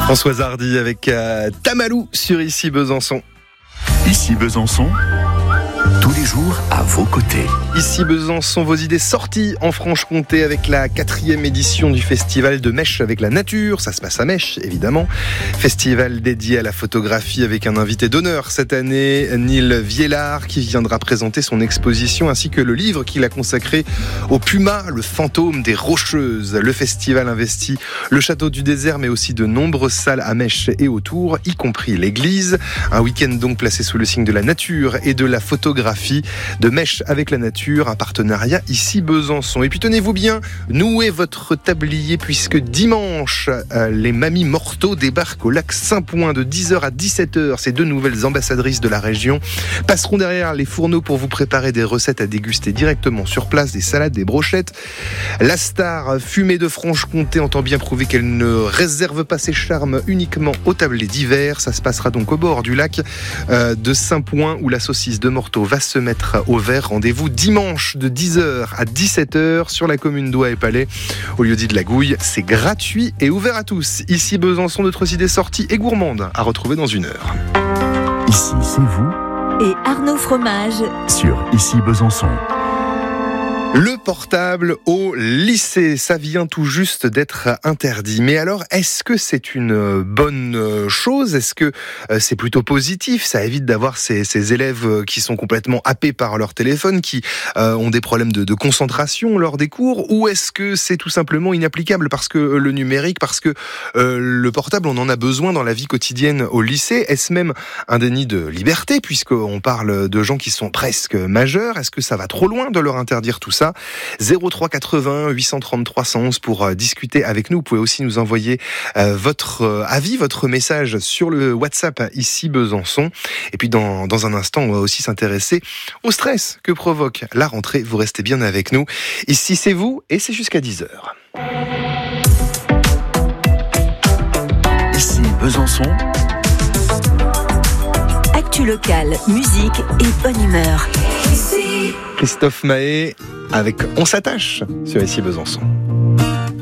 Françoise Hardy avec Tamalou sur Ici Besançon. Ici Besançon, tous les jours à vos côtés. Ici Besançon, vos idées sorties en Franche-Comté avec la 4e édition du festival de Mèche avec la nature. Ça se passe à Mèche, évidemment. Festival dédié à la photographie avec un invité d'honneur cette année, Neil Viellard, qui viendra présenter son exposition ainsi que le livre qu'il a consacré au Puma, le fantôme des Rocheuses. Le festival investit le château du désert, mais aussi de nombreuses salles à Mèche et autour, y compris l'église. Un week-end donc placé sous le signe de la nature et de la photographie. De Mèche avec la nature, un partenariat Ici Besançon. Et puis tenez-vous bien, nouez votre tablier puisque dimanche, les mamies Morteau débarquent au lac Saint-Point de 10h à 17h. Ces deux nouvelles ambassadrices de la région passeront derrière les fourneaux pour vous préparer des recettes à déguster directement sur place, des salades, des brochettes. La star fumée de Franche-Comté entend bien prouver qu'elle ne réserve pas ses charmes uniquement aux tablés d'hiver. Ça se passera donc au bord du lac de Saint-Point où la saucisse de Morteau va se mettre au vert. Rendez-vous dimanche de 10h à 17h sur la commune d'Oie et Palais au lieu-dit de la Gouille. C'est gratuit et ouvert à tous. Ici Besançon, d'autres idées sorties et gourmandes à retrouver dans une heure. Ici, c'est vous. Et Arnaud Fromage Sur Ici Besançon. Le portable au lycée, ça vient tout juste d'être interdit. Mais alors, est-ce que c'est une bonne chose ? Est-ce que c'est plutôt positif ? Ça évite d'avoir ces élèves qui sont complètement happés par leur téléphone, qui ont des problèmes de concentration lors des cours ? Ou est-ce que c'est tout simplement inapplicable parce que le numérique, parce que le portable, on en a besoin dans la vie quotidienne au lycée ? Est-ce même un déni de liberté, puisqu'on parle de gens qui sont presque majeurs ? Est-ce que ça va trop loin de leur interdire tout ça ? 03 80 833 111 pour discuter avec nous. Vous pouvez aussi nous envoyer votre avis, votre message sur le WhatsApp Ici Besançon. Et puis dans un instant, on va aussi s'intéresser au stress que provoque la rentrée. Vous restez bien avec nous. Ici c'est vous et c'est jusqu'à 10h. Ici Besançon. Actu locale, musique et bonne humeur. Christophe Maé avec On s'attache sur Ici Besançon.